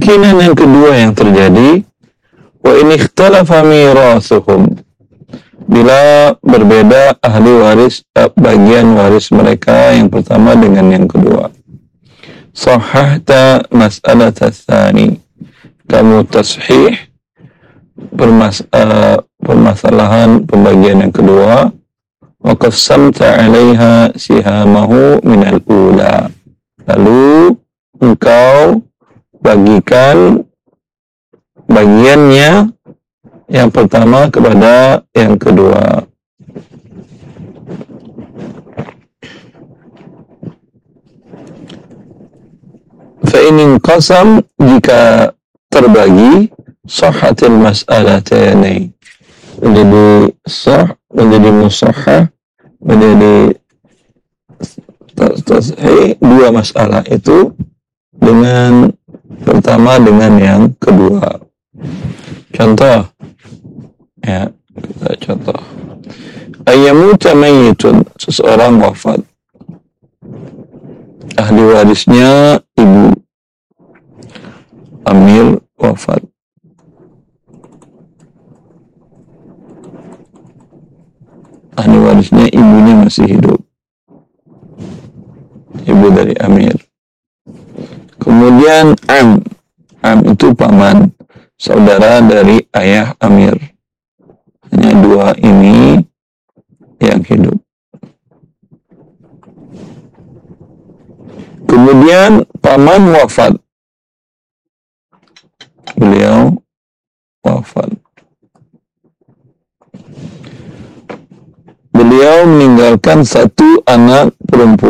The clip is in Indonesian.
Kemungkinan yang kedua yang terjadi, wa in ikhtalafa mirathuhum, bila berbeda ahli waris, bagian waris mereka yang pertama dengan yang kedua. Sahhahta mas'alat tsani, kamu tashih permasalahan pembagian yang kedua. Wa qassamta 'alaiha sihamahu minal ula, lalu engkau bagikan bagiannya yang pertama kepada yang kedua. Fa in inqasam, jika terbagi, sahhatil mas'alatani, menjadi sah, menjadi musahhah, menjadi dua masalah itu dengan pertama dengan yang kedua. Contoh, ya, kita contoh. Ayyamuta mayyitun, seseorang wafat. Ahli warisnya ibu. Amir wafat. Ahli warisnya ibunya masih hidup. Ibu dari Amir. Kemudian Am itu paman, saudara dari ayah Amir. Hanya dua ini yang hidup. Kemudian paman wafat. Beliau wafat. Beliau meninggalkan satu anak perempuan.